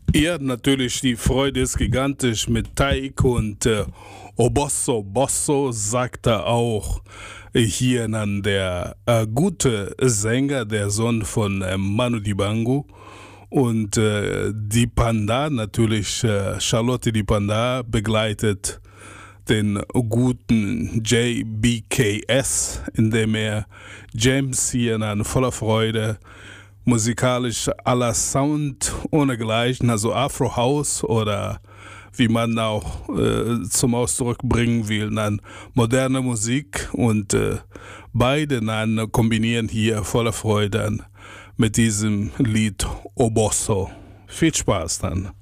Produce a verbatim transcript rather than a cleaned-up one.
Ja, natürlich, die Freude ist gigantisch mit Taik und äh, Obosso Bosso sagt er auch äh, hier dann der äh, gute Sänger, der Sohn von äh, Manu Dibango. Und äh, die Panda, natürlich äh, Charlotte die Panda, begleitet den guten J B K S, indem er James hier dann voller Freude musikalisch aller Sound ohnegleichen, also Afro House oder wie man auch äh, zum Ausdruck bringen will, dann moderne Musik und äh, beide dann kombinieren hier voller Freude dann mit diesem Lied Obosso. Viel Spaß dann.